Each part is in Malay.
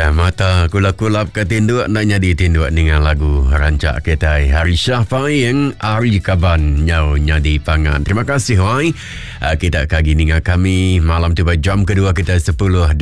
Mata kulap-kulap ke tinduk nak jadi tinduk dengan lagu rancak kita Hari Syafai yang Ari Kaban nyau nyadi pangan. Terima kasih wai. Kita kagi dengan kami malam tu jam kedua kita 10.24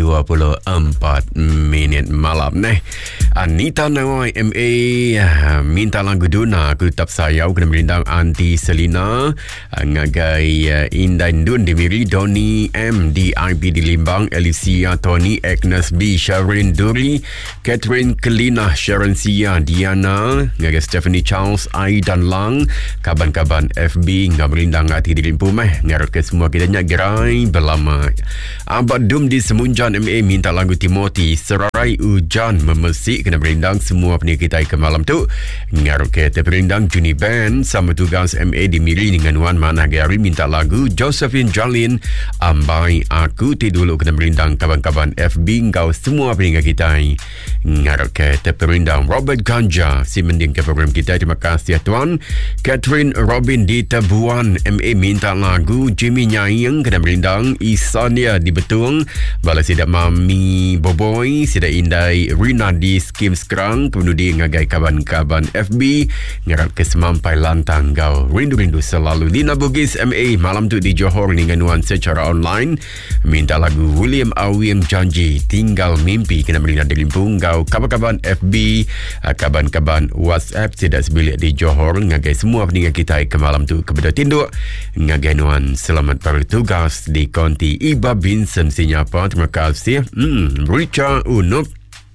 minit malam neh. Anita Nawai MA minta lagu Duna aku tetap sayau kena merindang Anti Selina ngagai Indan Dun Dimiri Doni M DIP di Limbang Alicia Tony Agnes B Sharon Duri Catherine Kelina Sharon Sia Diana ngagai Stephanie Charles Ai dan Lang kaban-kaban FB ngaberindang hati di limpu meh ngarut ke semua kita nyak gerai berlama Abad Dum di Semunjan MA minta lagu Timothy Serai Hujan Memesik kena berindang semua pendengar kita ke malam tu ngarut ke terberindang Juni Band sama tugas MA di Miri dengan Wan Manah Gary minta lagu Josephine Jalin Ambai Aku Tidulu kena berindang kaban-kaban FB kau semua pendengar kita ngarut ke terberindang Robert Ganja si mending ke program kita. Terima kasih tuan. Catherine Robin di Tabuan MA minta lagu Jimmy Nyayang kena berindang Isania di Betung balas sidak Mami Boboy sidak Indai Rina di Skim Sekerang kemudian ngagai kaban-kaban FB ngarap ke semampai lantang kau rindu-rindu selalu Lina Bugis MA malam tu di Johor dengan nuan secara online minta lagu William Awim Janji Tinggal Mimpi kena berindang di Limpung kau kaban-kaban FB kaban-kaban WhatsApp sidak sebilik di Johor ngagai semua pendengar kita ke malam tu kepada tinduk ngagai nuan selamat bertugas di konti Iba Vincent Sinyapa. Terima kasih Richard Unup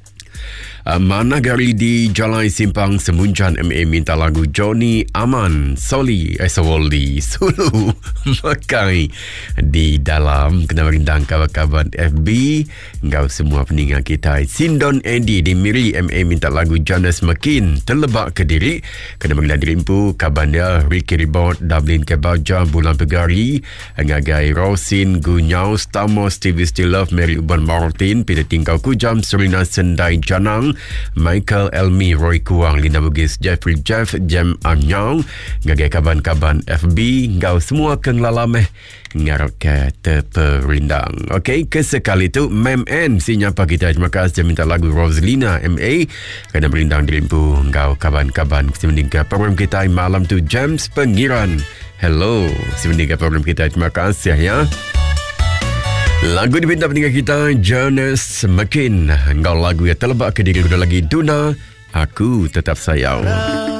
Mana Gari di Jalai Simpang Semunjan MA minta lagu Johnny Aman Soli Sulu Makai di dalam kena merindang kawan-kawan FB kau semua pendengar kita. Sindon Eddie di Miri MA minta lagu Jonas Makin Terlebak Kediri kena merindang dirimpu kabanda Ricky Ribot Dublin Kebaja Bulan Pegari ngagai Rosin Gunyau Stamo Stevie Still Love Mary Uban Martin Peter Tingkau Kujam Serena Sendai Janang Michael Elmi Roy Kuang Linda Bugis Jeffrey Jeff Jem Anyang ngagai kaban-kaban FB kau semua keng lalameh ngarok ke terperindang. Okey, kesekali tu Mem N sinyapa kita. Terima kasih minta lagu Rosalina MA kena berindang dirimpu kau kaban-kaban semending ke program kita malam tu James Pengiran. Hello semending ke program kita. Terima kasih ya. Lagu dipinta pendengar kita Jonas Makin. Engkau lagu yang terlebak ke diri udah lagi Duna Aku Tetap Sayang.